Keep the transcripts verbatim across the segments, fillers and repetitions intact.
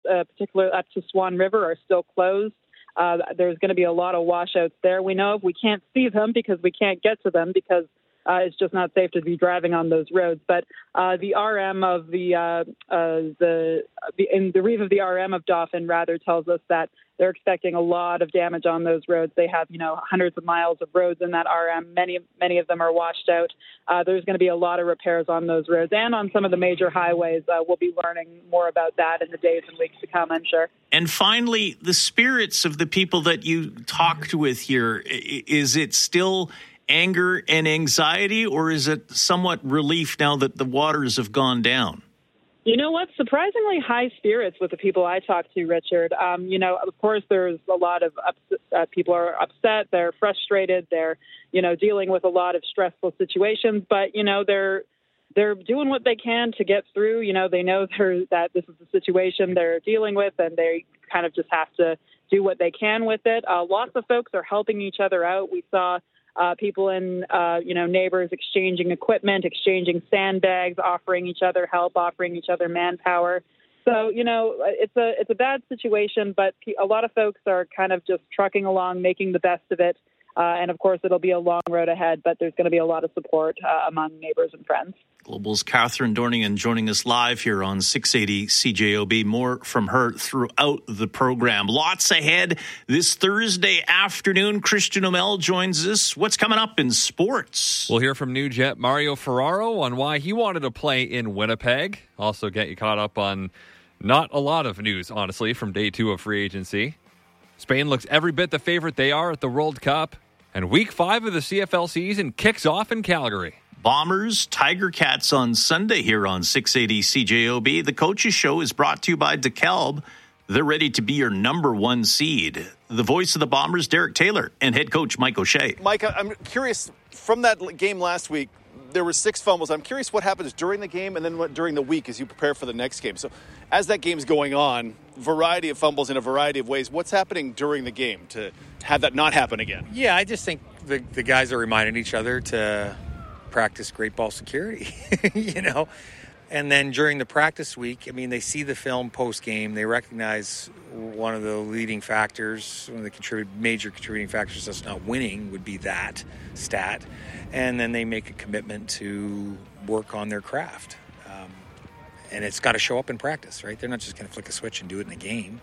uh, particularly up to Swan River, are still closed. Uh, there's going to be a lot of washouts there. We know we can't see them because we can't get to them because uh, it's just not safe to be driving on those roads. But uh, the R M of the uh, uh, the in the reeve of the R M of Dauphin rather tells us that they're expecting a lot of damage on those roads. They have, you know, hundreds of miles of roads in that R M. Many, many of them are washed out. Uh, there's going to be a lot of repairs on those roads and on some of the major highways. Uh, we'll be learning more about that in the days and weeks to come, I'm sure. And finally, the spirits of the people that you talked with here, is it still anger and anxiety, or is it somewhat relief now that the waters have gone down? You know what? Surprisingly high spirits with the people I talked to, Richard. Um, you know, of course, there's a lot of ups- uh, people are upset. They're frustrated. They're, you know, dealing with a lot of stressful situations. But, you know, they're they're doing what they can to get through. You know, they know that this is the situation they're dealing with, and they kind of just have to do what they can with it. Uh, lots of folks are helping each other out. We saw Uh, people and, uh, you know, neighbors exchanging equipment, exchanging sandbags, offering each other help, offering each other manpower. So, you know, it's a it's a bad situation, but a lot of folks are kind of just trucking along, making the best of it. Uh, and, of course, it'll be a long road ahead, but there's going to be a lot of support uh, among neighbors and friends. Global's Catherine Dorningen joining us live here on six eighty C J O B. More from her throughout the program. Lots ahead this Thursday afternoon. Christian O'Mell joins us. What's coming up in sports? We'll hear from New Jet Mario Ferraro on why he wanted to play in Winnipeg. Also get you caught up on not a lot of news, honestly, from day two of free agency. Spain looks every bit the favorite they are at the World Cup. And week five of the C F L season kicks off in Calgary. Bombers, Tiger Cats on Sunday here on six eighty C J O B. The Coaches Show is brought to you by DeKalb. They're ready to be your number one seed. The voice of the Bombers, Derek Taylor, and head coach Mike O'Shea. Mike, I'm curious, from that game last week, there were six fumbles. I'm curious what happens during the game and then what during the week as you prepare for the next game. So as that game's going on, variety of fumbles in a variety of ways. What's happening during the game to have that not happen again? Yeah, I just think the, the guys are reminding each other to practice great ball security, you know. And then during the practice week, I mean, they see the film post-game. They recognize one of the leading factors, one of the contribute, major contributing factors that's not winning would be that stat. And then they make a commitment to work on their craft. Um, and it's got to show up in practice, right? They're not just going to flick a switch and do it in a game.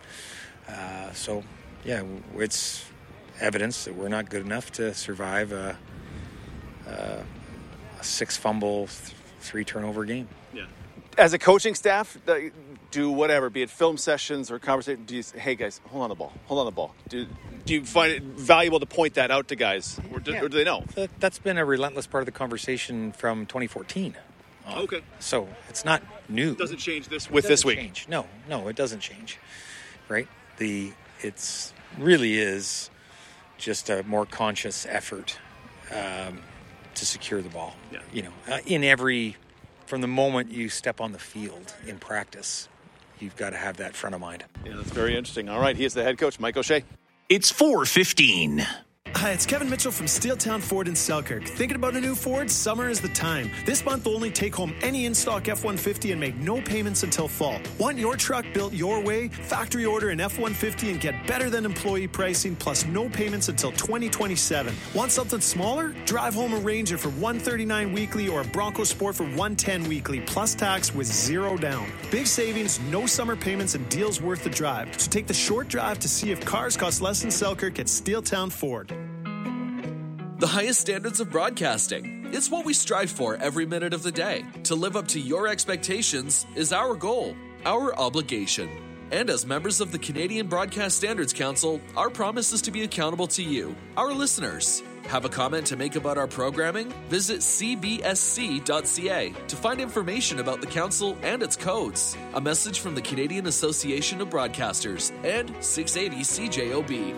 Uh, so, yeah, it's evidence that we're not good enough to survive a, a, a six-fumble, th- three-turnover game. Yeah. As a coaching staff, do whatever, be it film sessions or conversation, do you say, hey, guys, hold on the ball, hold on the ball. Do, do you find it valuable to point that out to guys, or do, yeah. or do they know? That's been a relentless part of the conversation from twenty fourteen. Uh, okay. So it's not new. It doesn't change this with this week. Change. No, no, it doesn't change, right? The It's really is just a more conscious effort um, to secure the ball. Yeah. You know, uh, in every... From the moment you step on the field in practice, you've got to have that front of mind. Yeah, that's very interesting. All right, he is the head coach, Mike O'Shea. It's four fifteen. Hi, it's Kevin Mitchell from Steeltown Ford in Selkirk. Thinking about a new Ford? Summer is the time. This month, only take home any in-stock F one fifty and make no payments until fall. Want your truck built your way? Factory order an F one fifty and get better than employee pricing plus no payments until twenty twenty-seven. Want something smaller? Drive home a Ranger for one hundred thirty-nine dollars weekly or a Bronco Sport for one hundred ten dollars weekly plus tax with zero down. Big savings, no summer payments, and deals worth the drive. So take the short drive to see if cars cost less in Selkirk at Steeltown Ford. The highest standards of broadcasting. It's what we strive for every minute of the day. To live up to your expectations is our goal, our obligation. And as members of the Canadian Broadcast Standards Council, our promise is to be accountable to you, our listeners. Have a comment to make about our programming? Visit c b s c dot c a to find information about the council and its codes. A message from the Canadian Association of Broadcasters and six eighty C J O B.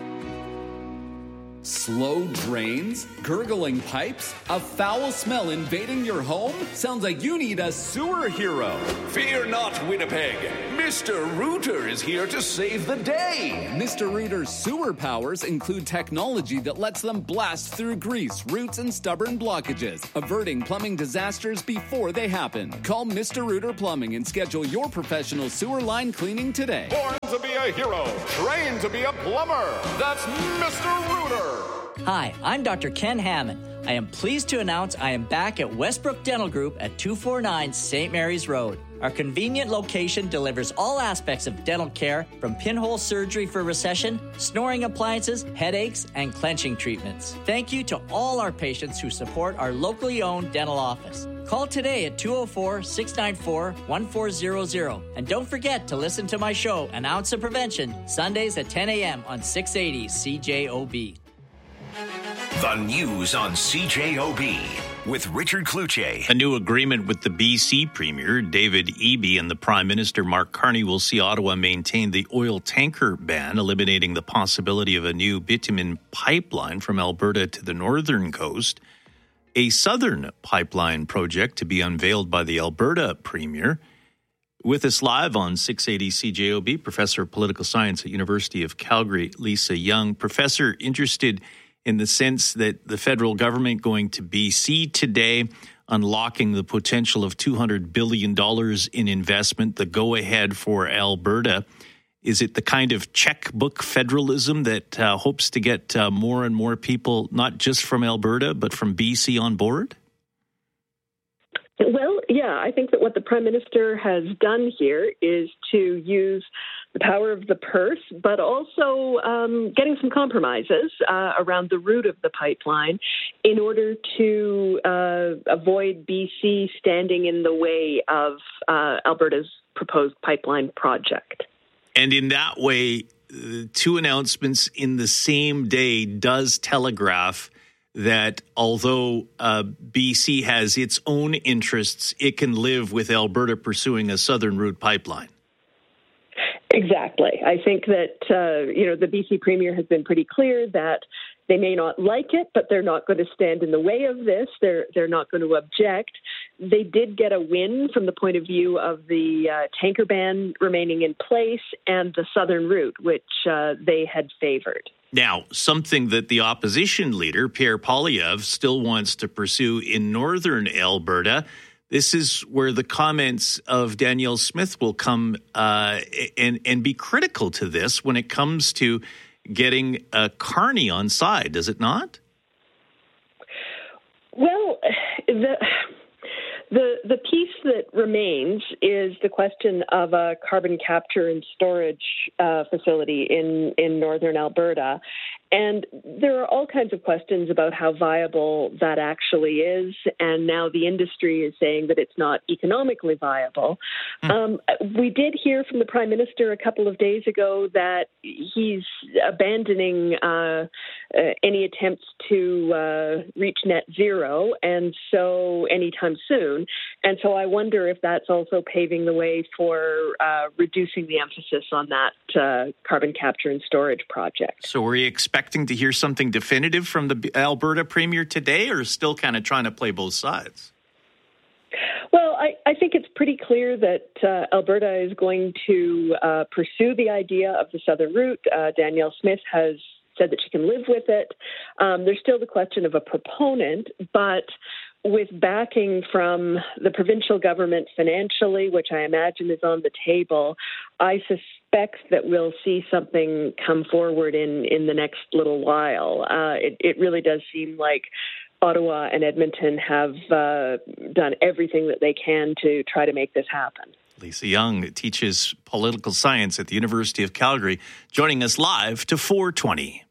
Slow drains? Gurgling pipes? A foul smell invading your home? Sounds like you need a sewer hero. Fear not, Winnipeg. Mister Rooter is here to save the day. Mister Rooter's sewer powers include technology that lets them blast through grease, roots, and stubborn blockages, averting plumbing disasters before they happen. Call Mister Rooter Plumbing and schedule your professional sewer line cleaning today. For to be a hero, trained to be a plumber. That's Mister Rooter. Hi, I'm Doctor Ken Hammond. I am pleased to announce I am back at Westbrook Dental Group at two forty-nine Saint Mary's Road. Our convenient location delivers all aspects of dental care, from pinhole surgery for recession, snoring appliances, headaches, and clenching treatments. Thank you to all our patients who support our locally owned dental office. Call today at two oh four, six nine four, one four zero zero. And don't forget to listen to my show, An Ounce of Prevention, Sundays at ten a.m. on six eighty C J O B. The news on C J O B with Richard Cloutier. A new agreement with the B C Premier, David Eby, and the Prime Minister, Mark Carney, will see Ottawa maintain the oil tanker ban, eliminating the possibility of a new bitumen pipeline from Alberta to the northern coast. A southern pipeline project to be unveiled by the Alberta Premier. With us live on six eighty C J O B, Professor of Political Science at University of Calgary, Lisa Young. Professor, interested in the sense that the federal government going to B C today, unlocking the potential of two hundred billion dollars in investment, the go-ahead for Alberta. Is it the kind of checkbook federalism that uh, hopes to get uh, more and more people, not just from Alberta, but from B C on board? Well, yeah, I think that what the Prime Minister has done here is to use the power of the purse, but also um, getting some compromises uh, around the route of the pipeline in order to uh, avoid B C standing in the way of uh, Alberta's proposed pipeline project. And in that way, uh, two announcements in the same day does telegraph that although uh, B C has its own interests, it can live with Alberta pursuing a southern route pipeline. Exactly. I think that, uh, you know, the B C Premier has been pretty clear that they may not like it, but they're not going to stand in the way of this. They're they're not going to object. They did get a win from the point of view of the uh, tanker ban remaining in place and the southern route, which uh, they had favored. Now, something that the opposition leader, Pierre Poilievre, still wants to pursue in northern Alberta. This is where the comments of Danielle Smith will come uh, and, and be critical to this when it comes to getting uh, Carney on side, does it not? Well, the... The the piece that remains is the question of a carbon capture and storage uh, facility in, in northern Alberta. And there are all kinds of questions about how viable that actually is. And now the industry is saying that it's not economically viable. Mm. Um, we did hear from the Prime Minister a couple of days ago that he's abandoning uh, uh, any attempts to uh, reach net zero, and so anytime soon. And so I wonder if that's also paving the way for uh, reducing the emphasis on that uh, carbon capture and storage project. So were you expecting to hear something definitive from the Alberta Premier today, or still kind of trying to play both sides? Well, I, I think it's pretty clear that uh, Alberta is going to uh, pursue the idea of the southern route. Uh, Danielle Smith has said that she can live with it. Um, there's still the question of a proponent, but with backing from the provincial government financially, which I imagine is on the table, I suspect that we'll see something come forward in, in the next little while. Uh, it, it really does seem like Ottawa and Edmonton have uh, done everything that they can to try to make this happen. Lisa Young teaches political science at the University of Calgary, joining us live to four twenty.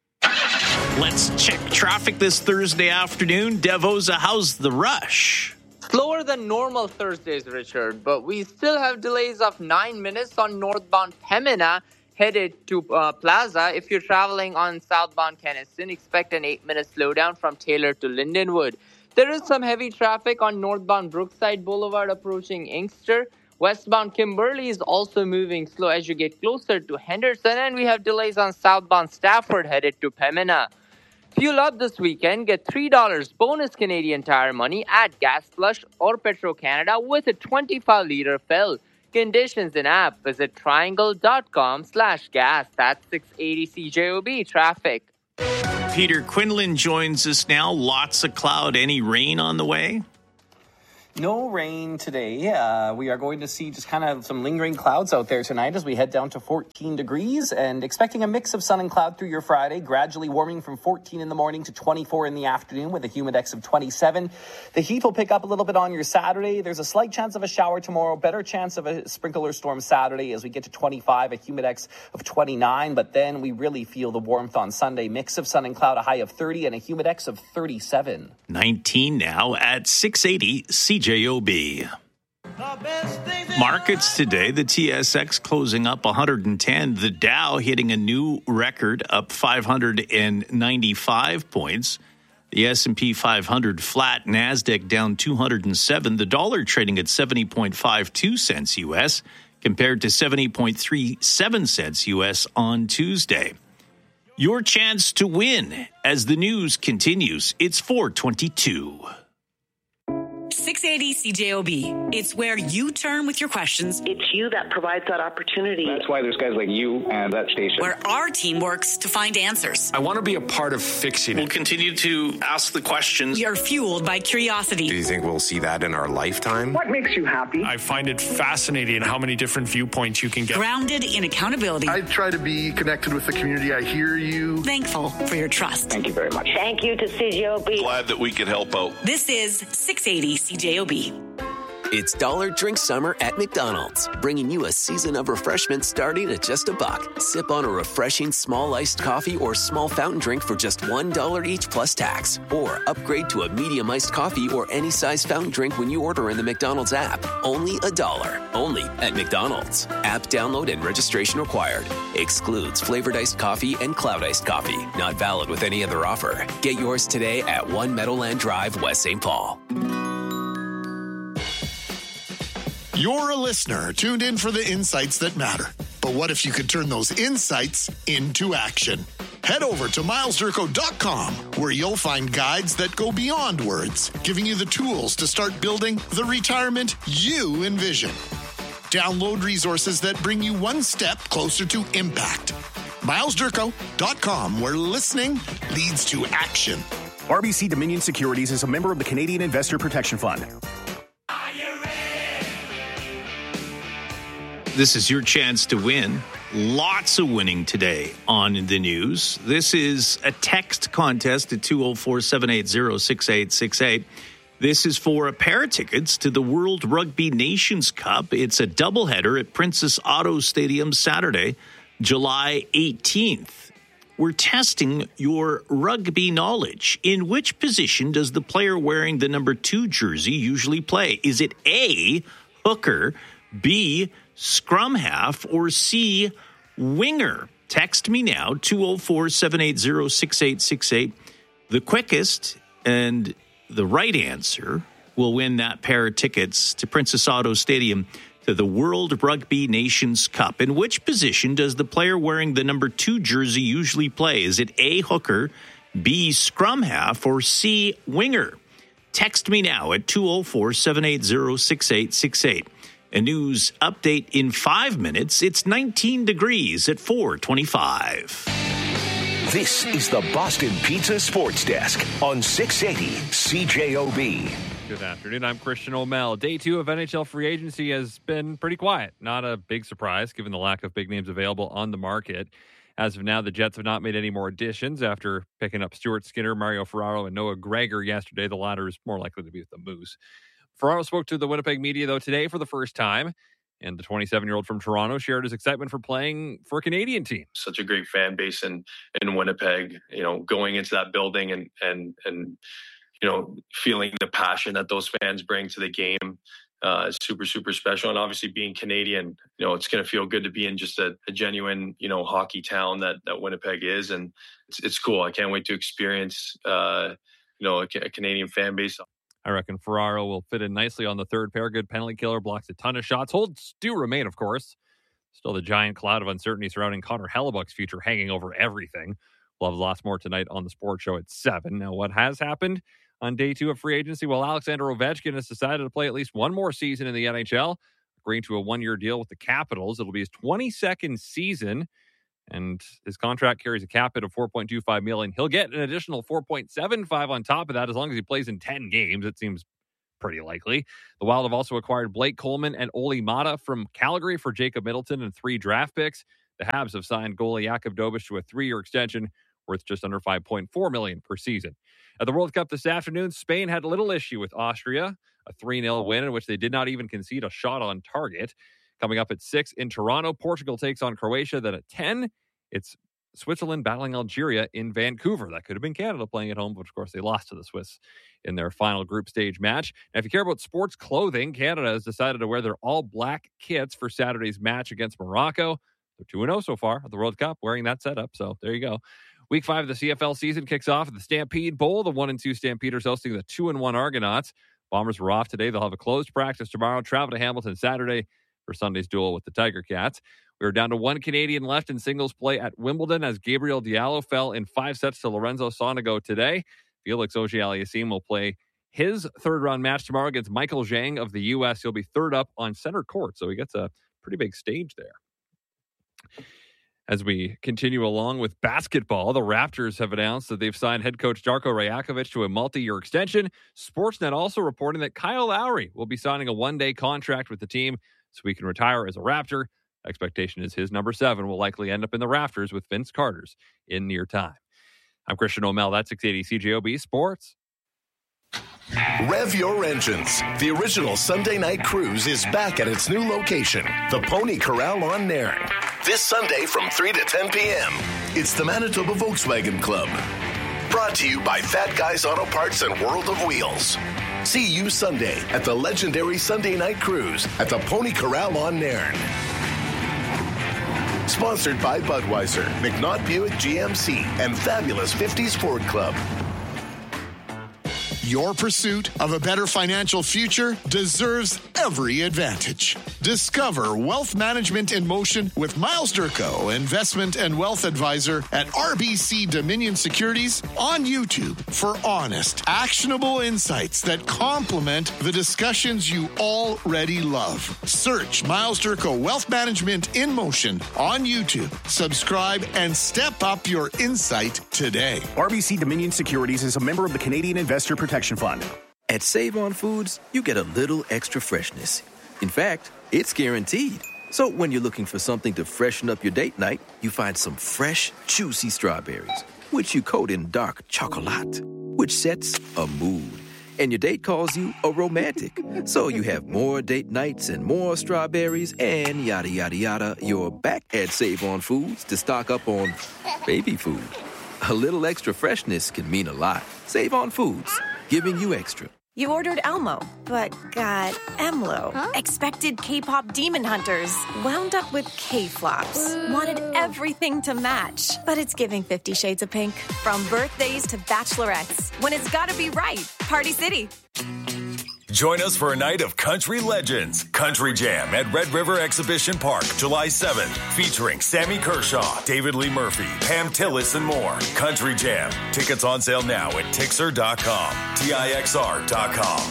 Let's check traffic this Thursday afternoon. Devosa, how's the rush? Slower than normal Thursdays, Richard, but we still have delays of nine minutes on northbound Pembina headed to uh, Plaza. If you're traveling on southbound Kenaston, expect an eight-minute slowdown from Taylor to Lindenwood. There is some heavy traffic on northbound Brookside Boulevard approaching Inkster. Westbound Kimberley is also moving slow as you get closer to Henderson, and we have delays on southbound Stafford headed to Pembina. Fuel up this weekend. Get three dollars bonus Canadian Tire money at Gas Flush or Petro-Canada with a twenty-five litre fill. Conditions in app. Visit triangle.com slash gas. That's six eighty C J O B traffic. Peter Quinlan joins us now. Lots of cloud. Any rain on the way? No rain today. Uh, we are going to see just kind of some lingering clouds out there tonight as we head down to fourteen degrees and expecting a mix of sun and cloud through your Friday, gradually warming from fourteen in the morning to twenty-four in the afternoon with a humidex of twenty-seven. The heat will pick up a little bit on your Saturday. There's a slight chance of a shower tomorrow, better chance of a sprinkler storm Saturday as we get to twenty-five, a humidex of twenty-nine. But then we really feel the warmth on Sunday. Mix of sun and cloud, a high of thirty and a humidex of thirty-seven. nineteen now at six eighty C J O B. Markets today, the T S X closing up one hundred ten, the Dow hitting a new record up five hundred ninety-five points, the S and P five hundred flat, NASDAQ down two hundred seven, the dollar trading at seventy point five two cents U S compared to seventy point three seven cents U S on Tuesday. Your chance to win as the news continues. It's four twenty-two. six eighty C J O B. It's where you turn with your questions. It's you that provides that opportunity. That's why there's guys like you and that station. Where our team works to find answers. I want to be a part of fixing it. We'll continue to ask the questions. We are fueled by curiosity. Do you think we'll see that in our lifetime? What makes you happy? I find it fascinating how many different viewpoints you can get. Grounded in accountability. I try to be connected with the community. I hear you. Thankful for your trust. Thank you very much. Thank you to C J O B. Glad that we could help out. This is six eighty C J O B. It's Dollar Drink Summer at McDonald's, bringing you a season of refreshment starting at just a buck. Sip on a refreshing small iced coffee or small fountain drink for just one dollar each plus tax. Or upgrade to a medium iced coffee or any size fountain drink when you order in the McDonald's app. Only a dollar. Only at McDonald's. App download and registration required. Excludes flavored iced coffee and cloud iced coffee. Not valid with any other offer. Get yours today at One Meadowland Drive, West Saint Paul. You're a listener tuned in for the insights that matter. But what if you could turn those insights into action? Head over to miles durko dot com, where you'll find guides that go beyond words, giving you the tools to start building the retirement you envision. Download resources that bring you one step closer to impact. miles durko dot com, where listening leads to action. R B C Dominion Securities is a member of the Canadian Investor Protection Fund. This is your chance to win. Lots of winning today on the news. This is a text contest at two oh four, seven eight zero, six eight six eight. This is for a pair of tickets to the World Rugby Nations Cup. It's a doubleheader at Princess Auto Stadium Saturday, July eighteenth. We're testing your rugby knowledge. In which position does the player wearing the number two jersey usually play? Is it A, hooker, B, scrum half, or C, winger? Text me now, two oh four, seven eight zero, six eight six eight. The quickest and the right answer will win that pair of tickets to Princess Auto Stadium to the World Rugby Nations Cup. In which position does the player wearing the number two jersey usually play? Is it A, hooker, B, scrum half, or C, winger? Text me now at two oh four, seven eight zero, six eight six eight. A news update in five minutes. It's nineteen degrees at four twenty-five. This is the Boston Pizza Sports Desk on six eighty C J O B. Good afternoon. I'm Christian O'Mell. Day two of N H L free agency has been pretty quiet. Not a big surprise given the lack of big names available on the market. As of now, the Jets have not made any more additions after picking up Stuart Skinner, Mario Ferraro, and Noah Gregor yesterday. The latter is more likely to be with the Moose. Ferraro spoke to the Winnipeg media, though, today for the first time, and the twenty-seven-year-old from Toronto shared his excitement for playing for a Canadian team. Such a great fan base in, in Winnipeg, you know, going into that building and, and, and, you know, feeling the passion that those fans bring to the game uh, is super, super special. And obviously being Canadian, you know, it's going to feel good to be in just a, a genuine, you know, hockey town that, that Winnipeg is. And it's, it's cool. I can't wait to experience, uh, you know, a, a Canadian fan base. I reckon Ferraro will fit in nicely on the third pair. Good penalty killer, blocks a ton of shots. Holds do remain, of course. Still the giant cloud of uncertainty surrounding Connor Hellebuck's future hanging over everything. We'll have lots more tonight on the sports show at seven. Now, what has happened on day two of free agency? Well, Alexander Ovechkin has decided to play at least one more season in the N H L, agreeing to a one-year deal with the Capitals. It'll be his twenty-second season, and his contract carries a cap hit of four point two five million dollars. He'll get an additional four point seven five on top of that as long as he plays in ten games. It seems pretty likely. The Wild have also acquired Blake Coleman and Oli Mata from Calgary for Jacob Middleton and three draft picks. The Habs have signed goalie Jakub Dobeš to a three-year extension worth just under five point four million dollars per season. At the World Cup this afternoon, Spain had little issue with Austria, a three nil win in which they did not even concede a shot on target. Coming up at six in Toronto, Portugal takes on Croatia. Then at ten, it's Switzerland battling Algeria in Vancouver. That could have been Canada playing at home, but of course they lost to the Swiss in their final group stage match. Now, if you care about sports clothing, Canada has decided to wear their all-black kits for Saturday's match against Morocco. They're two and oh so far at the World Cup wearing that setup, so there you go. Week five of the C F L season kicks off at the Stampede Bowl. The one and two Stampeders hosting the two and one Argonauts. Bombers were off today. They'll have a closed practice tomorrow. Travel to Hamilton Saturday for Sunday's duel with the Tiger Cats. We are down to one Canadian left in singles play at Wimbledon as Gabriel Diallo fell in five sets to Lorenzo Sonego today. Felix Auger-Aliassime will play his third-round match tomorrow against Michael Zhang of the U S. He'll be third up on center court, so he gets a pretty big stage there. As we continue along with basketball, the Raptors have announced that they've signed head coach Darko Rajakovic to a multi-year extension. Sportsnet also reporting that Kyle Lowry will be signing a one-day contract with the team so he can retire as a Raptor. Expectation is his number seven will likely end up in the rafters with Vince Carter's in near time. I'm Christian O'Mell. That's six eighty C J O B Sports. Rev your engines. The original Sunday night cruise is back at its new location, the Pony Corral on Nairn. This Sunday from three to ten p.m. It's the Manitoba Volkswagen Club. Brought to you by Fat Guys Auto Parts and World of Wheels. See you Sunday at the legendary Sunday night cruise at the Pony Corral on Nairn. Sponsored by Budweiser, McNaught Buick G M C, and Fabulous fifties Ford Club. Your pursuit of a better financial future deserves every advantage. Discover Wealth Management in Motion with Miles Durko, Investment and Wealth Advisor at R B C Dominion Securities on YouTube for honest, actionable insights that complement the discussions you already love. Search Miles Durko Wealth Management in Motion on YouTube. Subscribe and step up your insight today. R B C Dominion Securities is a member of the Canadian Investor Protection Fund. At Save On Foods, you get a little extra freshness. In fact, it's guaranteed. So when you're looking for something to freshen up your date night, you find some fresh, juicy strawberries, which you coat in dark chocolate, which sets a mood. And your date calls you a romantic. So you have more date nights and more strawberries and yada, yada, yada. You're back at Save On Foods to stock up on baby food. A little extra freshness can mean a lot. Save On Foods, giving you extra. You ordered Elmo, but got Emlo. Huh? Expected K-pop demon hunters. Wound up with K-flops. Wanted everything to match. But it's giving Fifty Shades of Pink. From birthdays to bachelorettes. When it's gotta be right. Party City. Join us for a night of country legends. Country Jam at Red River Exhibition Park, July seventh. Featuring Sammy Kershaw, David Lee Murphy, Pam Tillis, and more. Country Jam. Tickets on sale now at Tixer dot com. T I X R dot com.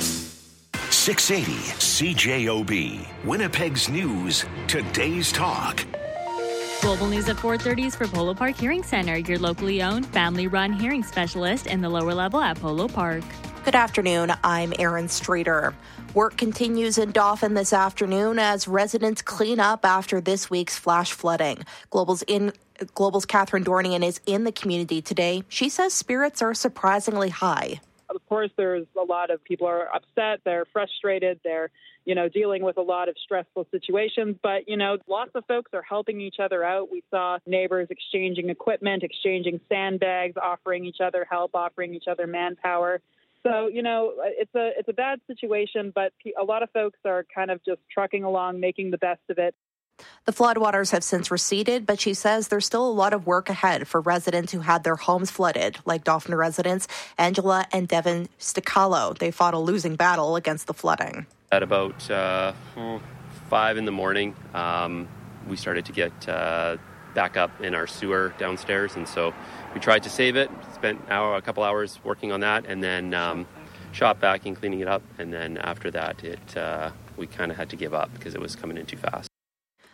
six eighty C J O B. Winnipeg's News. Today's Talk. Global News at four thirty is for Polo Park Hearing Center, your locally owned, family-run hearing specialist in the lower level at Polo Park. Good afternoon. I'm Erin Streeter. Work continues in Dauphin this afternoon as residents clean up after this week's flash flooding. Global's in Global's Catherine Dornian is in the community today. She says spirits are surprisingly high. Of course, there's a lot of people are upset. They're frustrated. They're, you know, dealing with a lot of stressful situations. But, you know, lots of folks are helping each other out. We saw neighbors exchanging equipment, exchanging sandbags, offering each other help, offering each other manpower. So, you know, it's a it's a bad situation, but a lot of folks are kind of just trucking along, making the best of it. The floodwaters have since receded, but she says there's still a lot of work ahead for residents who had their homes flooded, like Dauphin residents Angela and Devin Sticalo. They fought a losing battle against the flooding. At about uh, five in the morning, um, we started to get uh, back up in our sewer downstairs, and so we tried to save it, spent an hour, a couple hours working on that, and then um, shop back and cleaning it up. And then after that, it uh, we kind of had to give up because it was coming in too fast.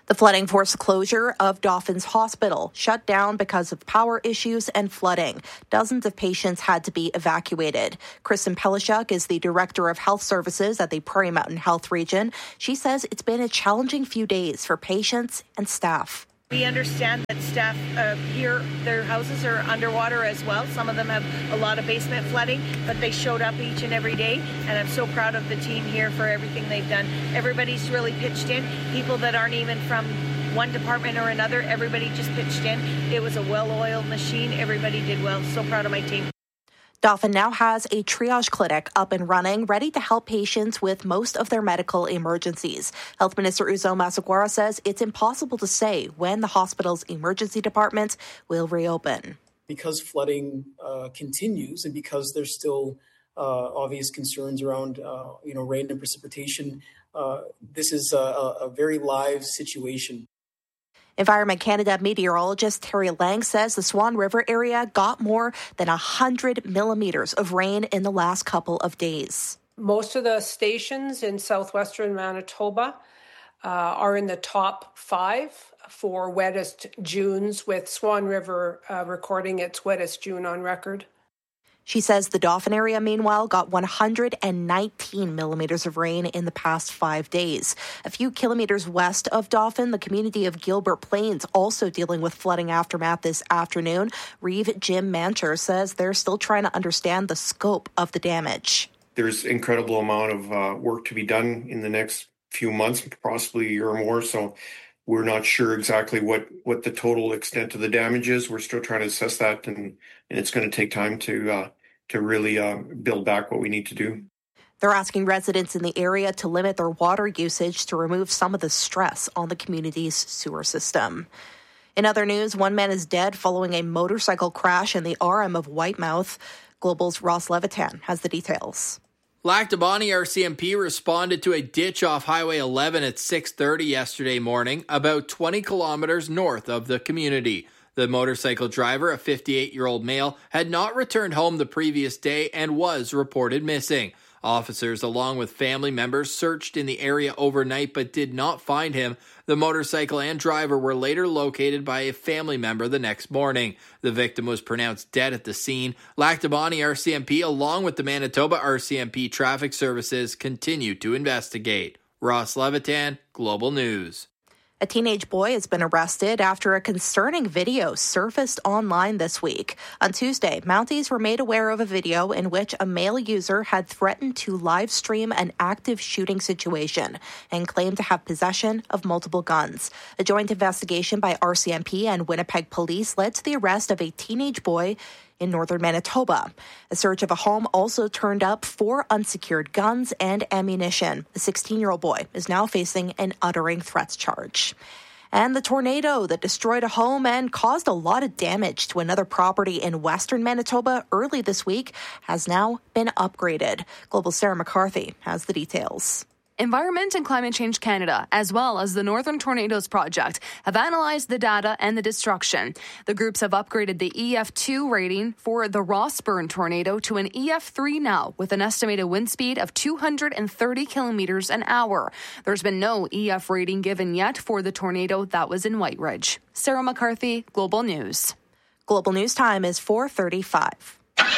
The flooding forced the closure of Dauphin's Hospital, shut down because of power issues and flooding. Dozens of patients had to be evacuated. Kristen Pelishuk is the Director of Health Services at the Prairie Mountain Health Region. She says it's been a challenging few days for patients and staff. We understand that staff uh, here, their houses are underwater as well. Some of them have a lot of basement flooding, but they showed up each and every day, and I'm so proud of the team here for everything they've done. Everybody's really pitched in. People that aren't even from one department or another, everybody just pitched in. It was a well-oiled machine. Everybody did well. So proud of my team. Dauphin now has a triage clinic up and running, ready to help patients with most of their medical emergencies. Health Minister Uzo Masaguara says it's impossible to say when the hospital's emergency department will reopen. Because flooding uh, continues and because there's still uh, obvious concerns around uh, you know, rain and precipitation, uh, this is a, a very live situation. Environment Canada meteorologist Terry Lang says the Swan River area got more than one hundred millimeters of rain in the last couple of days. Most of the stations in southwestern Manitoba uh, are in the top five for wettest Junes, with Swan River uh, recording its wettest June on record. She says the Dauphin area, meanwhile, got one hundred nineteen millimeters of rain in the past five days. A few kilometers west of Dauphin, the community of Gilbert Plains also dealing with flooding aftermath this afternoon. Reeve Jim Mancher says they're still trying to understand the scope of the damage. There's incredible amount of uh, work to be done in the next few months, possibly a year or more. So we're not sure exactly what, what the total extent of the damage is. We're still trying to assess that, and, and it's going to take time to uh, to really uh, build back what we need to do. They're asking residents in the area to limit their water usage to remove some of the stress on the community's sewer system. In other news, one man is dead following a motorcycle crash in the R M of Whitemouth. Global's Ross Levitan has the details. Lac Du Bonnet R C M P responded to a ditch off Highway eleven at six thirty yesterday morning, about twenty kilometers north of the community. The motorcycle driver, a fifty-eight-year-old male, had not returned home the previous day and was reported missing. Officers, along with family members, searched in the area overnight but did not find him. The motorcycle and driver were later located by a family member the next morning. The victim was pronounced dead at the scene. Lac Du Bonnet R C M P, along with the Manitoba R C M P Traffic Services, continue to investigate. Ross Levitan, Global News. A teenage boy has been arrested after a concerning video surfaced online this week. On Tuesday, Mounties were made aware of a video in which a male user had threatened to live stream an active shooting situation and claimed to have possession of multiple guns. A joint investigation by R C M P and Winnipeg Police led to the arrest of a teenage boy in northern Manitoba. A search of a home also turned up four unsecured guns and ammunition. The sixteen-year-old boy is now facing an uttering threats charge. And the tornado that destroyed a home and caused a lot of damage to another property in western Manitoba early this week has now been upgraded. Global's Sarah McCarthy has the details. Environment and Climate Change Canada, as well as the Northern Tornadoes Project, have analyzed the data and the destruction. The groups have upgraded the E F two rating for the Rossburn tornado to an E F three now, with an estimated wind speed of two hundred thirty kilometers an hour. There's been no E F rating given yet for the tornado that was in White Ridge. Sarah McCarthy, Global News. Global News time is four thirty-five.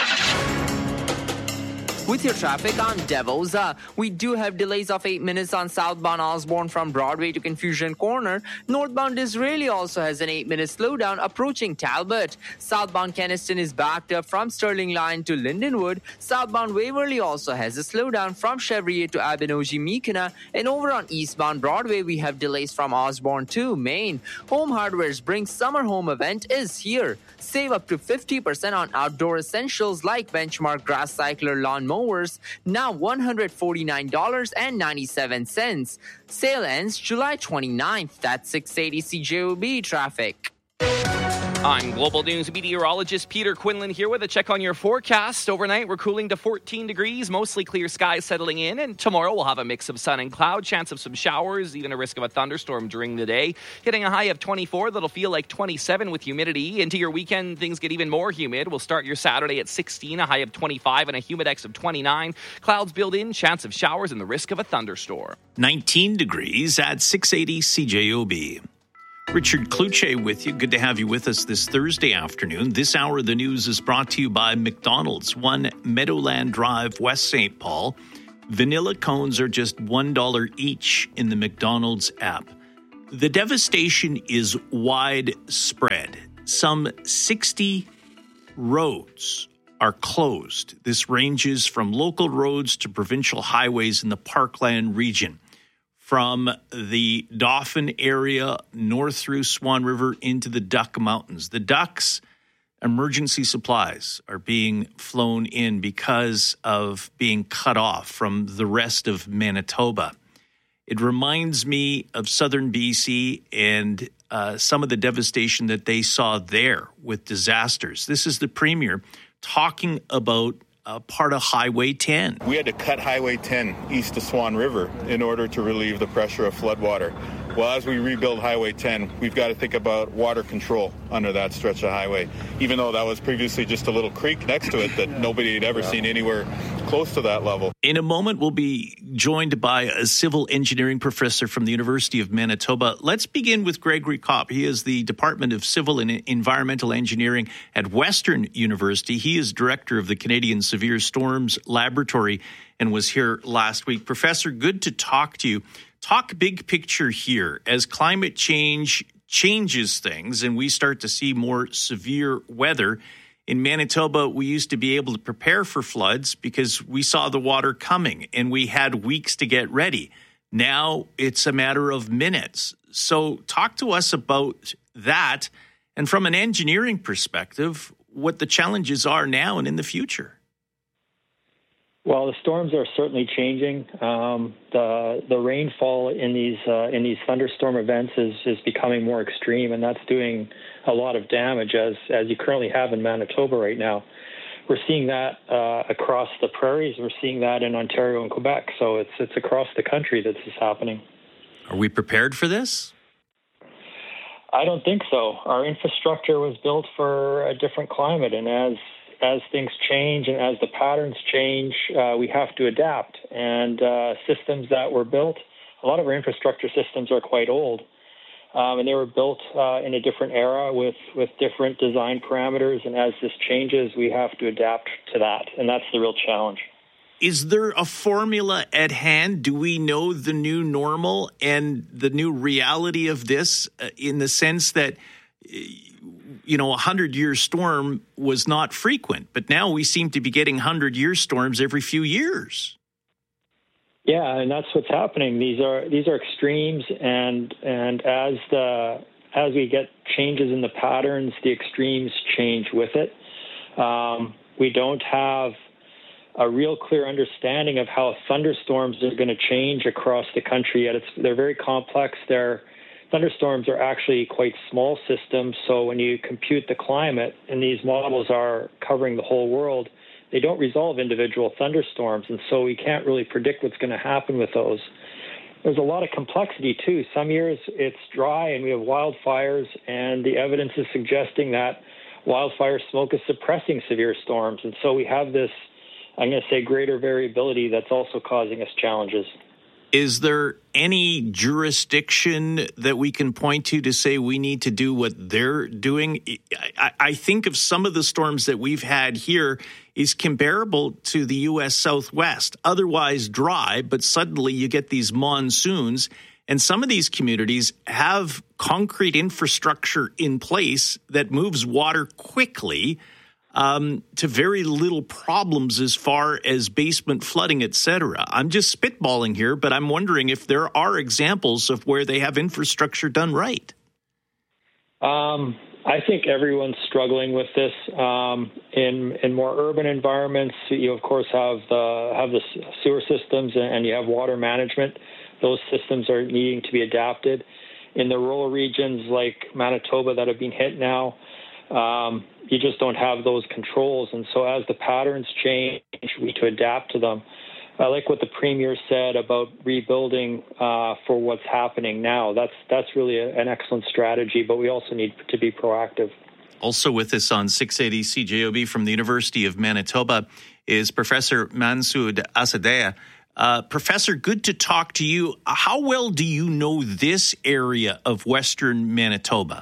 With your traffic, I'm Devoza. We do have delays of eight minutes on southbound Osborne from Broadway to Confusion Corner. Northbound Disraeli also has an eight-minute slowdown approaching Talbot. Southbound Keniston is backed up from Sterling Line to Lindenwood. Southbound Waverly also has a slowdown from Chevrier to Abinogi-Meekina. And over on eastbound Broadway, we have delays from Osborne to Maine. Home Hardware's Spring Summer Home event is here. Save up to fifty percent on outdoor essentials like Benchmark Grass Cycler Lawn Mowers, now one hundred forty-nine dollars and ninety-seven cents. Sale ends July twenty-ninth. That's six eighty C J O B traffic. I'm Global News meteorologist Peter Quinlan here with a check on your forecast. Overnight, we're cooling to fourteen degrees, mostly clear skies settling in, and tomorrow we'll have a mix of sun and cloud, chance of some showers, even a risk of a thunderstorm during the day. Hitting a high of twenty-four, that'll feel like twenty-seven with humidity. Into your weekend, things get even more humid. We'll start your Saturday at sixteen, a high of twenty-five, and a humidex of twenty-nine. Clouds build in, chance of showers, and the risk of a thunderstorm. nineteen degrees at six eighty C J O B. Richard Kluche with you. Good to have you with us this Thursday afternoon. This hour of the news is brought to you by McDonald's, one Meadowland Drive, West Saint Paul. Vanilla cones are just one dollar each in the McDonald's app. The devastation is widespread. Some sixty roads are closed. This ranges from local roads to provincial highways in the Parkland region. From the Dauphin area north through Swan River into the Duck Mountains. The Ducks emergency supplies are being flown in because of being cut off from the rest of Manitoba. It reminds me of southern B C and uh, some of the devastation that they saw there with disasters. This is the Premier talking about Uh, part of Highway ten. We had to cut Highway ten east of Swan River in order to relieve the pressure of floodwater. Well, as we rebuild Highway ten, we've got to think about water control under that stretch of highway, even though that was previously just a little creek next to it that nobody had ever seen anywhere close to that level. In a moment, we'll be joined by a civil engineering professor from the University of Manitoba. Let's begin with Gregory Kopp. He is the Department of Civil and Environmental Engineering at Western University. He is director of the Canadian Severe Storms Laboratory and was here last week. Professor, good to talk to you. Talk big picture here. As climate change changes things and we start to see more severe weather, in Manitoba, we used to be able to prepare for floods because we saw the water coming and we had weeks to get ready. Now it's a matter of minutes. So talk to us about that. And from an engineering perspective, what the challenges are now and in the future. Well, the storms are certainly changing. Um, the the rainfall in these uh, in these thunderstorm events is is becoming more extreme, and that's doing a lot of damage, as as you currently have in Manitoba right now. We're seeing that uh, across the prairies. We're seeing that in Ontario and Quebec. So it's it's across the country that this is happening. Are we prepared for this? I don't think so. Our infrastructure was built for a different climate, and as as things change and as the patterns change, uh, we have to adapt. And uh, systems that were built, a lot of our infrastructure systems are quite old, um, and they were built uh, in a different era with, with different design parameters. And as this changes, we have to adapt to that. And that's the real challenge. Is there a formula at hand? Do we know the new normal and the new reality of this uh, in the sense that you know, a hundred-year storm was not frequent, but now we seem to be getting hundred-year storms every few years. Yeah, and that's what's happening. These are these are extremes, and and as the as we get changes in the patterns, the extremes change with it. Um, we don't have a real clear understanding of how thunderstorms are going to change across the country yet. It's they're very complex. They're Thunderstorms are actually quite small systems, so when you compute the climate, and these models are covering the whole world, they don't resolve individual thunderstorms, and so we can't really predict what's going to happen with those. There's a lot of complexity, too. Some years it's dry and we have wildfires, and the evidence is suggesting that wildfire smoke is suppressing severe storms, and so we have this, I'm going to say, greater variability that's also causing us challenges. Is there any jurisdiction that we can point to to say we need to do what they're doing? I, I think of some of the storms that we've had here is comparable to the U S Southwest, otherwise dry, but suddenly you get these monsoons, and some of these communities have concrete infrastructure in place that moves water quickly Um, to very little problems as far as basement flooding, et cetera. I'm just spitballing here, but I'm wondering if there are examples of where they have infrastructure done right. Um, I think everyone's struggling with this. Um, in in more urban environments, you of course have the have the sewer systems and you have water management. Those systems are needing to be adapted. In the rural regions like Manitoba that have been hit now, um, you just don't have those controls. And so as the patterns change, we need to adapt to them. I like what the Premier said about rebuilding uh, for what's happening now. That's that's really a, an excellent strategy, but we also need to be proactive. Also with us on six eighty C J O B from the University of Manitoba is Professor Mansoud Assadeh. Uh, Professor, good to talk to you. How well do you know this area of Western Manitoba?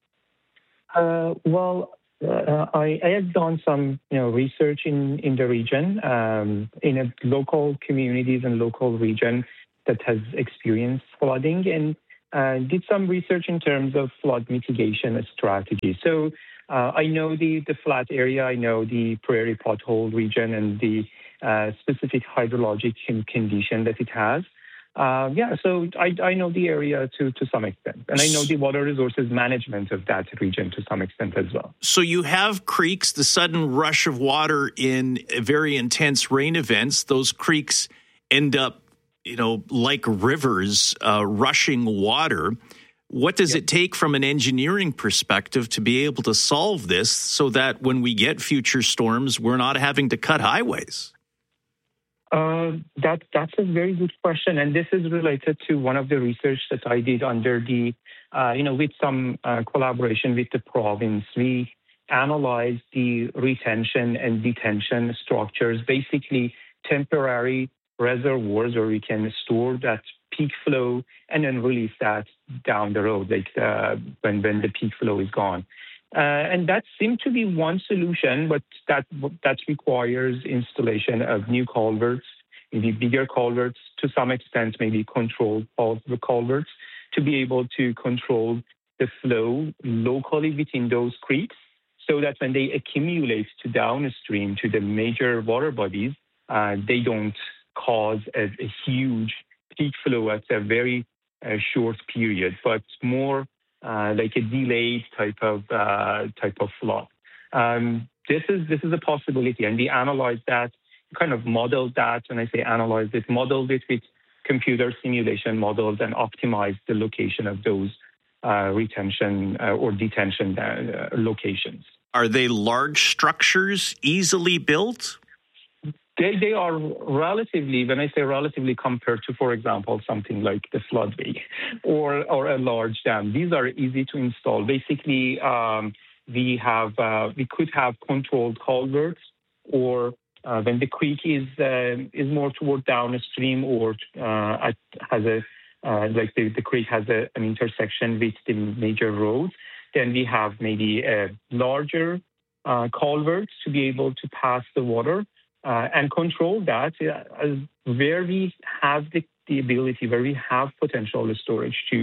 Uh, well, uh, I, I have done some, you know, research in, in the region, um, in a local communities and local region that has experienced flooding, and uh, did some research in terms of flood mitigation strategy. So uh, I know the, the flat area, I know the prairie pothole region and the uh, specific hydrologic condition that it has. Uh, yeah, so I, I know the area to, to some extent, and I know the water resources management of that region to some extent as well. So you have creeks, the sudden rush of water in very intense rain events. Those creeks end up, you know, like rivers, uh, rushing water. What does yep. it take from an engineering perspective to be able to solve this so that when we get future storms, we're not having to cut highways? Uh, that that's a very good question, and this is related to one of the research that I did under the, uh, you know, with some uh, collaboration with the province. We analyzed the retention and detention structures, basically temporary reservoirs where we can store that peak flow and then release that down the road, like uh, when when the peak flow is gone. Uh, and that seemed to be one solution, but that that requires installation of new culverts, maybe bigger culverts, to some extent, maybe controlled culverts, to be able to control the flow locally within those creeks, so that when they accumulate to downstream to the major water bodies, uh, they don't cause a, a huge peak flow at a very uh, short period, but more Uh, like a delayed type of uh, type of flood. Um, this is this is a possibility, and we analyzed that, kind of modeled that. When I say analyzed it, modeled it with computer simulation models and optimized the location of those uh, retention uh, or detention uh, locations. Are they large structures, easily built? They they are relatively, when I say relatively, compared to, for example, something like the floodway or or a large dam, these are easy to install. Basically, um, we have uh, we could have controlled culverts, or uh, when the creek is uh, is more toward downstream, or uh, at, has a uh, like the, the creek has a, an intersection with the major roads, then we have maybe a larger uh, culverts to be able to pass the water. Uh, and control that uh, where we have the, the ability, where we have potential storage to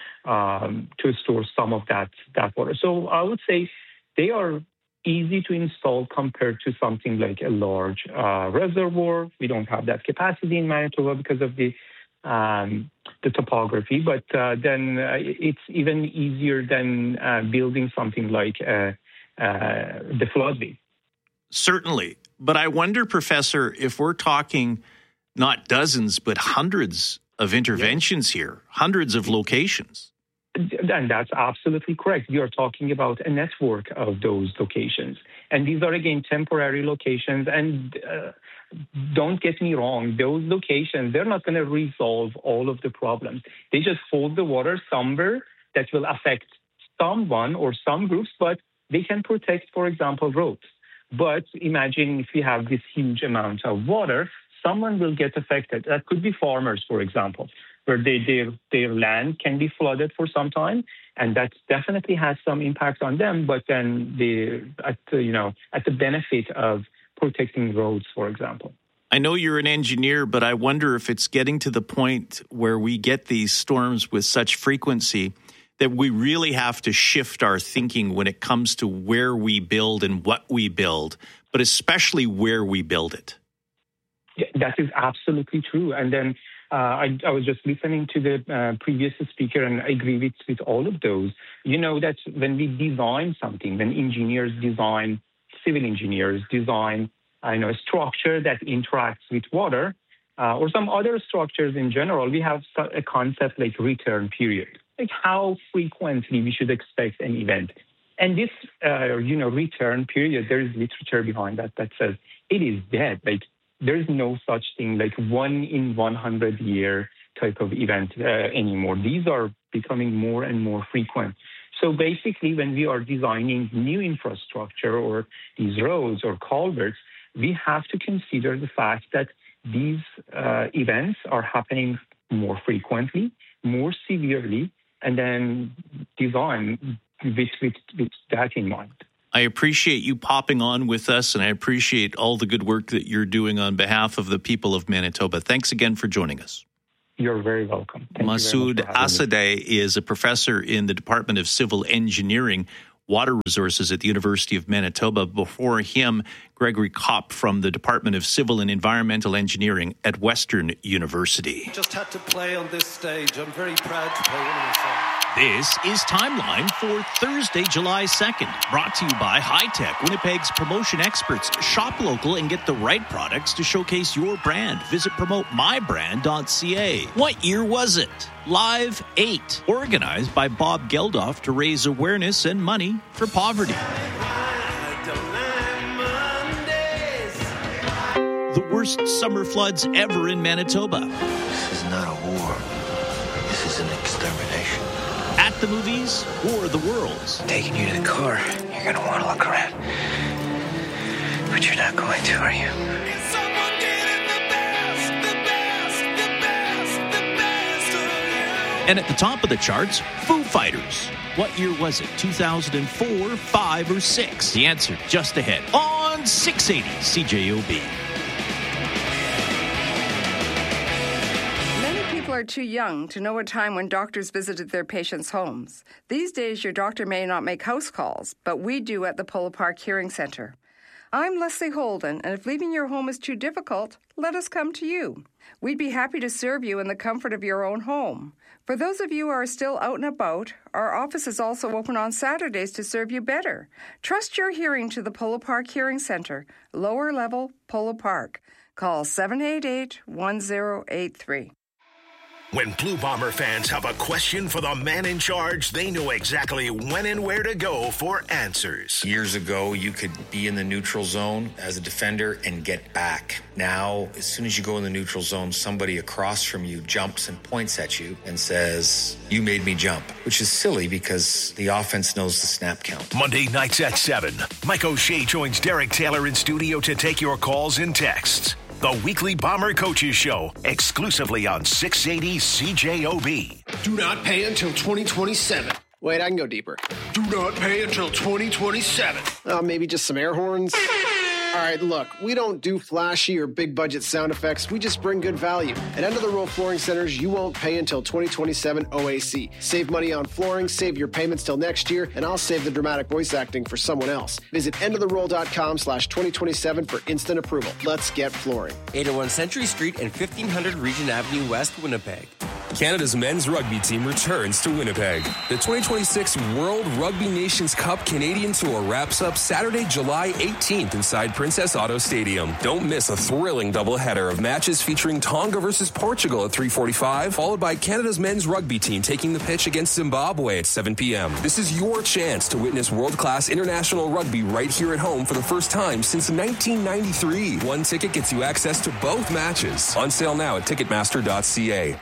um, to store some of that that water. So I would say they are easy to install compared to something like a large uh, reservoir. We don't have that capacity in Manitoba because of the um, the topography, but uh, then uh, it's even easier than uh, building something like uh, uh, the floodway. Certainly. But I wonder, Professor, if we're talking not dozens, but hundreds of interventions yeah. here, hundreds of locations. And that's absolutely correct. We are talking about a network of those locations. And these are, again, temporary locations. And uh, don't get me wrong, those locations, they're not going to resolve all of the problems. They just hold the water somewhere that will affect someone or some groups, but they can protect, for example, roads. But imagine if you have this huge amount of water, someone will get affected. That could be farmers, for example, where they, their, their land can be flooded for some time, and that definitely has some impact on them. But then they, at the, you know, at the benefit of protecting roads, for example. I know you're an engineer, but I wonder if it's getting to the point where we get these storms with such frequency that we really have to shift our thinking when it comes to where we build and what we build, but especially where we build it. Yeah, that is absolutely true. And then uh, I, I was just listening to the uh, previous speaker, and I agree with, with all of those. You know that when we design something, when engineers design, civil engineers design, I know, a structure that interacts with water uh, or some other structures in general, we have a concept like return period. Like how frequently we should expect an event. And this, uh, you know, return period, there is literature behind that that says it is dead. Like, there's no such thing like one in one hundred year type of event uh, anymore. These are becoming more and more frequent. So basically, when we are designing new infrastructure or these roads or culverts, we have to consider the fact that these uh, events are happening more frequently, more severely, and then design with, with, with that in mind. I appreciate you popping on with us, and I appreciate all the good work that you're doing on behalf of the people of Manitoba. Thanks again for joining us. You're very welcome. Thank Masoud Assadeh is a professor in the Department of Civil Engineering, Water Resources at the University of Manitoba. Before him, Gregory Kopp from the Department of Civil and Environmental Engineering at Western University. Just had to play on this stage. I'm very proud to play one of my songs. This is Timeline for Thursday, July second, brought to you by High Tech, Winnipeg's promotion experts. Shop local and get the right products to showcase your brand. Visit promote my brand dot c a. What year was it? Live eight, organized by Bob Geldof to raise awareness and money for poverty. The worst summer floods ever in Manitoba. This is not a war. This is an extermination. At the movies or the worlds. Taking you to the car. You're going to want to look around. But you're not going to, are you? And at the top of the charts, Foo Fighters. What year was it? two thousand four, five, or six? The answer just ahead on six eighty C J O B. Are too young to know a time when doctors visited their patients' homes. These days, your doctor may not make house calls, but we do at the Polo Park Hearing Center. I'm Leslie Holden, and if leaving your home is too difficult, let us come to you. We'd be happy to serve you in the comfort of your own home. For those of you who are still out and about, our office is also open on Saturdays to serve you better. Trust your hearing to the Polo Park Hearing Center, lower level Polo Park. Call seven eight eight, one zero eight three. When Blue Bomber fans have a question for the man in charge, they know exactly when and where to go for answers. Years ago, you could be in the neutral zone as a defender and get back. Now, as soon as you go in the neutral zone, somebody across from you jumps and points at you and says, "You made me jump," which is silly because the offense knows the snap count. Monday nights at seven, Mike O'Shea joins Derek Taylor in studio to take your calls and texts. The weekly Bomber Coaches Show, exclusively on six eighty C J O B. Do not pay until twenty twenty-seven. Wait, I can go deeper. Do not pay until twenty twenty-seven. Uh, maybe just some air horns. All right, look, we don't do flashy or big budget sound effects. We just bring good value. At End of the Roll Flooring Centers, you won't pay until twenty twenty-seven O A C. Save money on flooring, save your payments till next year, and I'll save the dramatic voice acting for someone else. Visit endoftheroll.com slash 2027 for instant approval. Let's get flooring. eight oh one Century Street and fifteen hundred Regent Avenue West, Winnipeg. Canada's men's rugby team returns to Winnipeg. The twenty twenty-six World Rugby Nations Cup Canadian Tour wraps up Saturday, July eighteenth inside Princess Auto Stadium. Don't miss a thrilling doubleheader of matches featuring Tonga versus Portugal at three forty-five, followed by Canada's men's rugby team taking the pitch against Zimbabwe at seven p.m. This is your chance to witness world-class international rugby right here at home for the first time since nineteen ninety-three. One ticket gets you access to both matches. On sale now at ticketmaster dot c a.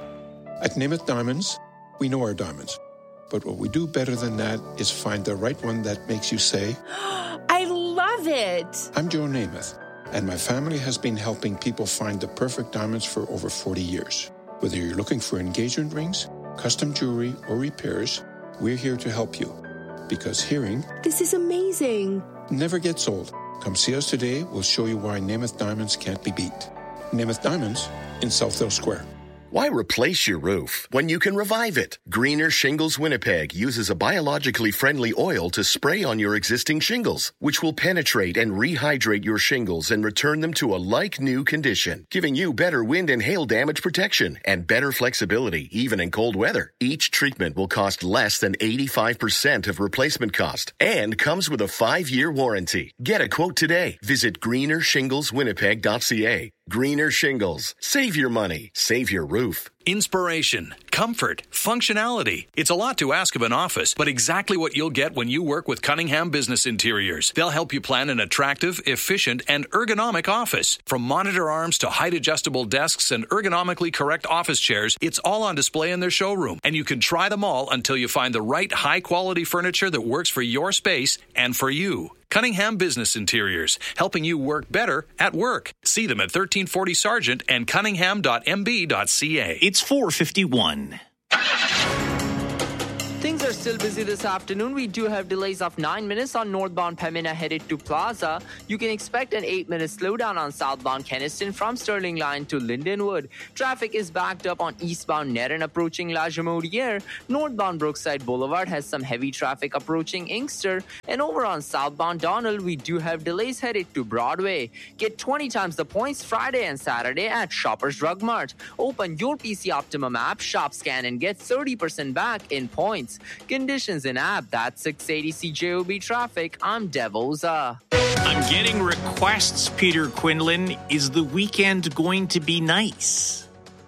At Namath Diamonds, we know our diamonds. But what we do better than that is find the right one that makes you say, I love it. I'm Joe Namath, and my family has been helping people find the perfect diamonds for over forty years. Whether you're looking for engagement rings, custom jewelry, or repairs, we're here to help you. Because hearing... This is amazing. ...never gets old. Come see us today. We'll show you why Namath Diamonds can't be beat. Namath Diamonds in Southdale Square. Why replace your roof when you can revive it? Greener Shingles Winnipeg uses a biologically friendly oil to spray on your existing shingles, which will penetrate and rehydrate your shingles and return them to a like-new condition, giving you better wind and hail damage protection and better flexibility, even in cold weather. Each treatment will cost less than eighty-five percent of replacement cost and comes with a five-year warranty. Get a quote today. Visit greener shingles winnipeg dot c a. Greener shingles. Save your money. Save your roof. Inspiration, comfort, functionality. It's a lot to ask of an office, but exactly what you'll get when you work with Cunningham Business Interiors. They'll help you plan an attractive, efficient, and ergonomic office. From monitor arms to height-adjustable desks and ergonomically correct office chairs, it's all on display in their showroom, and you can try them all until you find the right high-quality furniture that works for your space and for you. Cunningham Business Interiors, helping you work better at work. See them at thirteen forty Sargent and cunningham dot m b dot c a. It's four fifty-one. Things are still busy this afternoon. We do have delays of nine minutes on northbound Pembina headed to Plaza. You can expect an eight minute slowdown on southbound Kenniston from Sterling Line to Lindenwood. Traffic is backed up on eastbound Nerin approaching La Jamodiere. Northbound Brookside Boulevard has some heavy traffic approaching Inkster. And over on southbound Donald, we do have delays headed to Broadway. Get twenty times the points Friday and Saturday at Shoppers Drug Mart. Open your P C Optimum app, shop, scan, and get thirty percent back in points. Conditions in app, that's six eighty C J O B traffic. I'm Devoza. I'm getting requests, Peter Quinlan. Is the weekend going to be nice?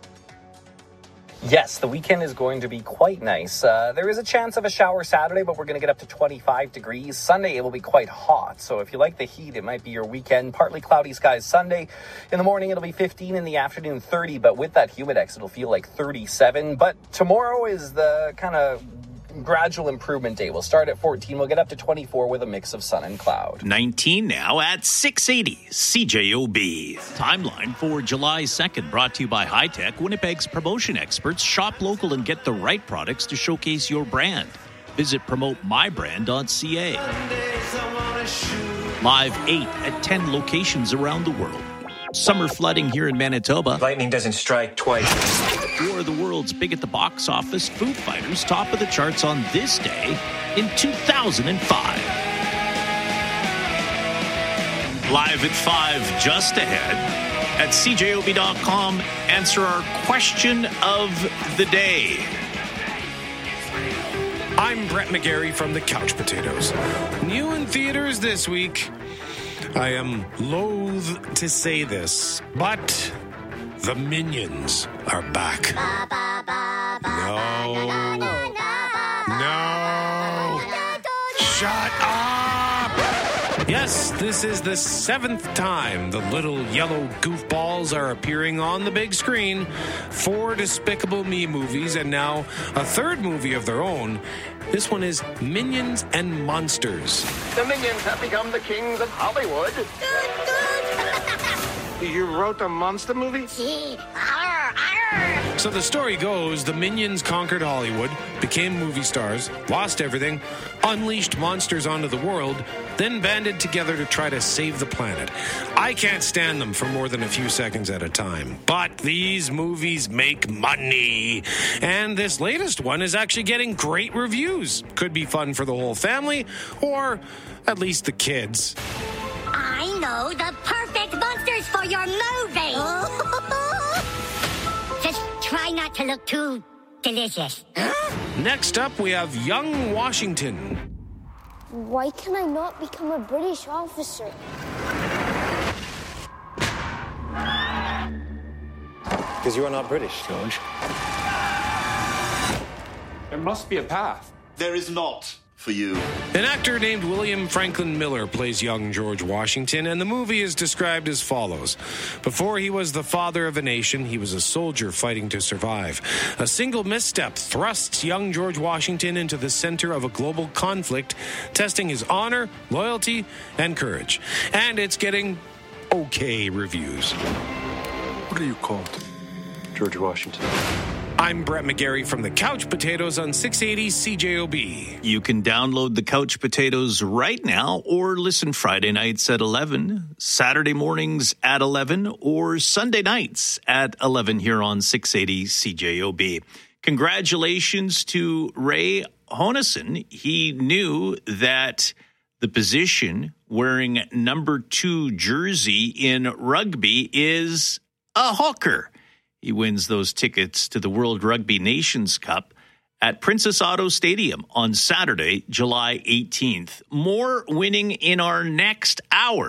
Yes, the weekend is going to be quite nice. Uh, there is a chance of a shower Saturday, but we're going to get up to twenty-five degrees. Sunday, it will be quite hot. So if you like the heat, it might be your weekend. Partly cloudy skies Sunday. In the morning, it'll be fifteen. In the afternoon, thirty. But with that humidex, it'll feel like thirty-seven. But tomorrow is the kind of gradual improvement day. We'll start at fourteen. We'll get up to twenty-four with a mix of sun and cloud. nineteen now at six eighty C J O B. Timeline for July second brought to you by High Tech, Winnipeg's promotion experts. Shop local and get the right products to showcase your brand. Visit promote my brand dot c a. Live eight at ten locations around the world. Summer flooding here in Manitoba. Lightning doesn't strike twice. Or the world's big at the box office, Foo Fighters top of the charts on this day in two thousand five. Live at five, just ahead at c j o b dot com. Answer our question of the day. I'm Brett McGarry from the Couch Potatoes. New in theaters this week. I am loath to say this, but the Minions are back. No. No. Shut up! Yes, this is the seventh time the little yellow goofballs are appearing on the big screen. Four Despicable Me movies and now a third movie of their own. This one is Minions and Monsters. The Minions have become the kings of Hollywood. You wrote a monster movie? So the story goes, the Minions conquered Hollywood, became movie stars, lost everything, unleashed monsters onto the world, then banded together to try to save the planet. I can't stand them for more than a few seconds at a time, but these movies make money. And this latest one is actually getting great reviews. Could be fun for the whole family, or at least the kids. I know the perfect monsters for your movie. Just try not to look too delicious. Next up, we have Young Washington. Why can I not become a British officer? Because you are not British, George. There must be a path. There is not. For you. An actor named William Franklin Miller plays young George Washington, and the movie is described as follows. Before he was the father of a nation, he was a soldier fighting to survive. A single misstep thrusts young George Washington into the center of a global conflict, testing his honor, loyalty, and courage. And it's getting okay reviews. What are you called? George Washington. I'm Brett McGarry from the Couch Potatoes on six eighty C J O B. You can download the Couch Potatoes right now or listen Friday nights at eleven, Saturday mornings at eleven, or Sunday nights at eleven here on six eighty C J O B. Congratulations to Ray Honison. He knew that the position wearing number two jersey in rugby is a hooker. He wins those tickets to the World Rugby Nations Cup at Princess Auto Stadium on Saturday, July eighteenth. More winning in our next hour.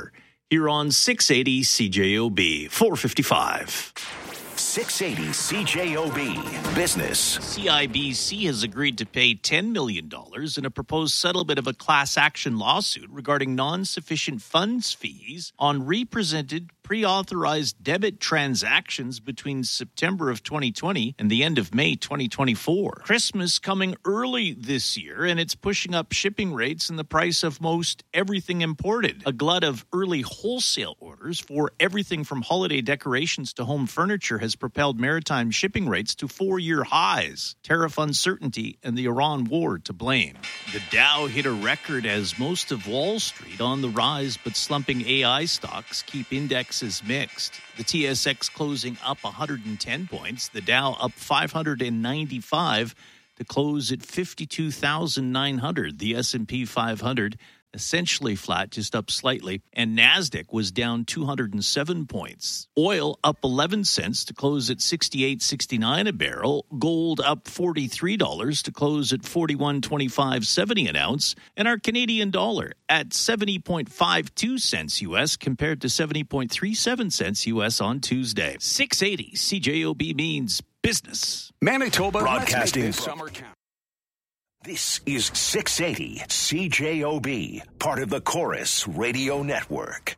Here on six eighty C J O B, four fifty-five. six eighty C J O B Business. C I B C has agreed to pay ten million dollars in a proposed settlement of a class action lawsuit regarding non-sufficient funds fees on represented pre-authorized debit transactions between September of twenty twenty and the end of May twenty twenty-four. Christmas coming early this year, and it's pushing up shipping rates and the price of most everything imported. A glut of early wholesale orders for everything from holiday decorations to home furniture has propelled maritime shipping rates to four-year highs. Tariff uncertainty and the Iran war to blame. The Dow hit a record as most of Wall Street on the rise, but slumping A I stocks keep indexes mixed. The T S X closing up one hundred ten points, the Dow up five hundred ninety-five to close at fifty-two thousand nine hundred. The S and P five hundred essentially flat, just up slightly, and NASDAQ was down two hundred seven points. Oil up eleven cents to close at sixty-eight sixty-nine a barrel. Gold up forty-three dollars to close at forty-one twenty-five seventy an ounce. And our Canadian dollar at seventy point five two cents U S compared to seventy point three seven cents U S on Tuesday. six eighty C J O B means business. Manitoba Broadcasting. This summer count. This is six eighty C J O B, part of the Chorus Radio Network.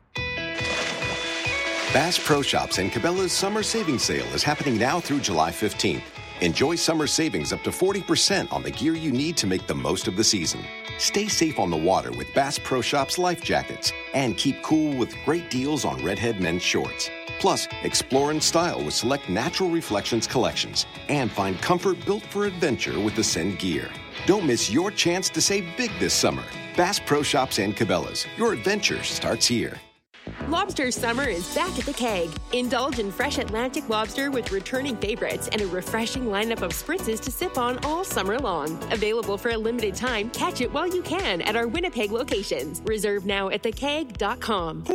Bass Pro Shops and Cabela's Summer Savings Sale is happening now through July fifteenth. Enjoy summer savings up to forty percent on the gear you need to make the most of the season. Stay safe on the water with Bass Pro Shops life jackets and keep cool with great deals on Redhead men's shorts. Plus, explore in style with select Natural Reflections collections and find comfort built for adventure with Ascend gear. Don't miss your chance to save big this summer. Bass Pro Shops and Cabela's. Your adventure starts here. Lobster summer is back at the Keg. Indulge in fresh Atlantic lobster with returning favorites and a refreshing lineup of spritzes to sip on all summer long. Available for a limited time, catch it while you can at our Winnipeg locations. Reserve now at the keg dot com.